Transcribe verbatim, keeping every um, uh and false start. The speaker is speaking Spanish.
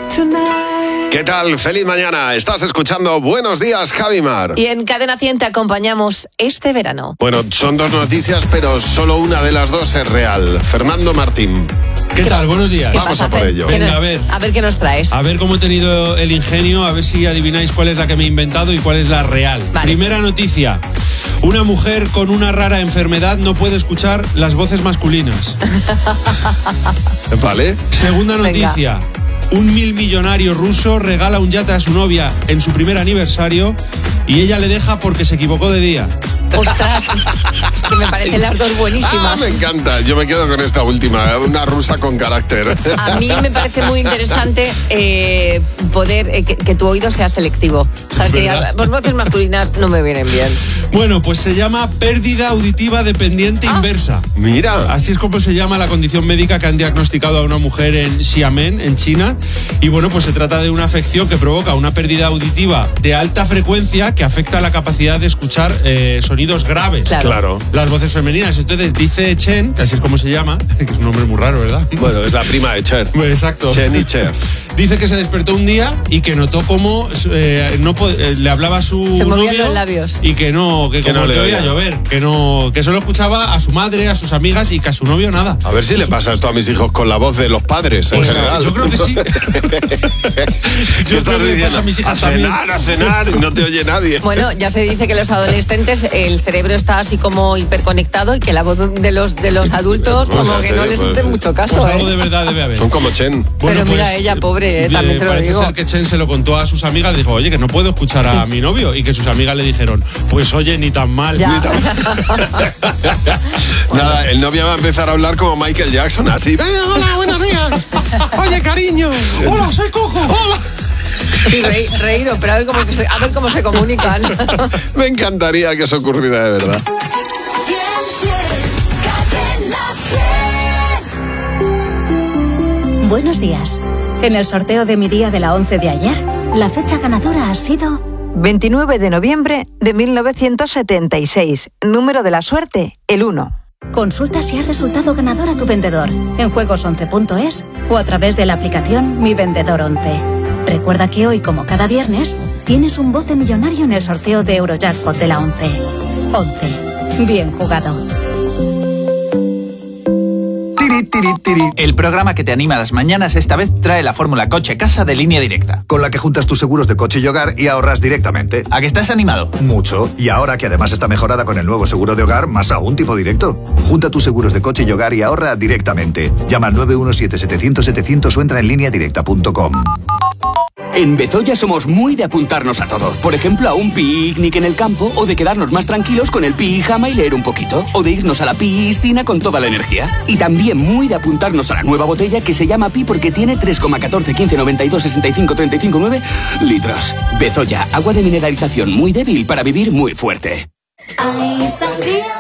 ¿Qué tal? Feliz mañana. Estás escuchando Buenos Días, Javimar. Y en Cadena cien te acompañamos este verano. Bueno, son dos noticias, pero solo una de las dos es real. Fernando Martín. ¿Qué tal? Buenos días. Vamos a por ello. Venga, nos, a ver. A ver qué nos traes. A ver cómo he tenido el ingenio, a ver si adivináis cuál es la que me he inventado y cuál es la real. Vale. Primera noticia. Una mujer con una rara enfermedad no puede escuchar las voces masculinas. ¿Vale? Segunda noticia. Venga. Un mil millonario ruso regala un yate a su novia en su primer aniversario y ella le deja porque se equivocó de día. ¡Ostras! Es que me parecen las dos buenísimas. Ah, me encanta. Yo me quedo con esta última, una rusa con carácter. A mí me parece muy interesante eh, poder eh, que, que tu oído sea selectivo. O sea, que por voces masculinas no me vienen bien. Bueno, pues se llama pérdida auditiva dependiente ah, inversa. Mira. Así es como se llama la condición médica que han diagnosticado a una mujer en Xiamen, en China. Y bueno, pues se trata de una afección que provoca una pérdida auditiva de alta frecuencia que afecta a la capacidad de escuchar eh, sonidos graves. Claro. claro. Las voces femeninas. Entonces dice Chen, que así es como se llama, que es un nombre muy raro, ¿verdad? Bueno, es la prima de Cher. Exacto. Chen y Cher. Dice que se despertó un día y que notó cómo eh, no eh, le hablaba a su se movían novio los labios. Y que no, que, que como no le que oía oía llover, que no, que solo escuchaba a su madre, a sus amigas y que a su novio nada. A ver si le pasa esto a mis hijos con la voz de los padres, en pues general. Yo creo que sí. Yo creo que pasa a mis hijas a también. cenar, a cenar, y no te oye nadie. Bueno, ya se dice que los adolescentes, el cerebro está así como hiperconectado y que la voz de los de los adultos pues, como que no les hace mucho caso. Pues algo ¿eh? de verdad debe haber. Son como Chen. Bueno, pero mira, pues, ella pobre, ¿eh? También te lo parece digo. ser que Chen se lo contó a sus amigas, dijo, oye, que no puedo escuchar a mi novio, y que sus amigas le dijeron, pues oye, ni tan mal. Ya. Ni tan mal. Nada, el novio va a empezar a hablar como Michael Jackson, así. Venga, hola, buenos días. Oye, cariño. Hola, soy Coco. Hola. Sí, reír, reír, pero a ver cómo se, a ver cómo se comunican. Me encantaría que eso ocurriera de verdad. Buenos días. En el sorteo de mi día de la once de ayer, la fecha ganadora ha sido veintinueve de noviembre de mil novecientos setenta y seis. Número de la suerte, el uno. Consulta si has resultado ganador a tu vendedor en juegos once punto es o a través de la aplicación Mi Vendedor once. Recuerda que hoy, como cada viernes, tienes un bote millonario en el sorteo de Eurojackpot de la once. once. Bien jugado. El programa que te anima a las mañanas esta vez trae la fórmula coche-casa de Línea Directa, con la que juntas tus seguros de coche y hogar y ahorras directamente. ¿A que estás animado? Mucho. Y ahora que además está mejorada con el nuevo seguro de hogar, más aún tipo directo. Junta tus seguros de coche y hogar y ahorra directamente. Llama al nueve uno siete, setecientos, setecientos o entra en línea directa punto com. En Bezoya somos muy de apuntarnos a todo. Por ejemplo, a un picnic en el campo, o de quedarnos más tranquilos con el pijama y leer un poquito, o de irnos a la piscina con toda la energía. Y también muy de apuntarnos a la nueva botella que se llama Pi porque tiene tres coma catorce, quince, noventa y dos, sesenta y cinco, treinta y cinco, nueve litros. Bezoya, agua de mineralización muy débil para vivir muy fuerte. Ay, sangría.